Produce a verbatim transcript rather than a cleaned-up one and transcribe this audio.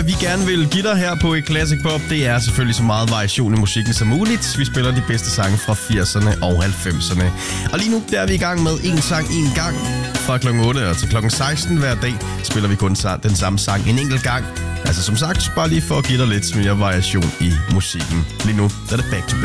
vi gerne vil give dig her på et Classic Pop, det er selvfølgelig så meget variation i musikken som muligt. Vi spiller de bedste sange fra firserne og halvfemserne. Og lige nu der er vi i gang med en sang en gang. Fra klokken otte og til klokken seksten hver dag spiller vi kun den samme sang en enkelt gang. Altså som sagt, bare lige for at give dig lidt mere variation i musikken. Lige nu der er det back to back.